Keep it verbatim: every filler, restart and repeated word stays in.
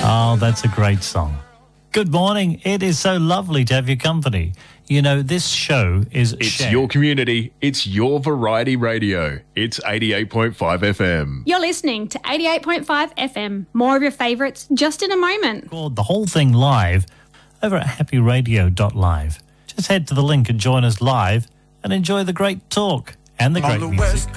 Oh, that's a great song. Good morning. It is so lovely to have your company. You know, this show is It's shared. your community. It's your variety radio. It's eighty-eight point five F M. You're listening to eighty-eight point five F M. More of your favourites just in a moment. Record the whole thing live over at happy radio dot live. Just head to the link and join us live and enjoy the great talk and the great music.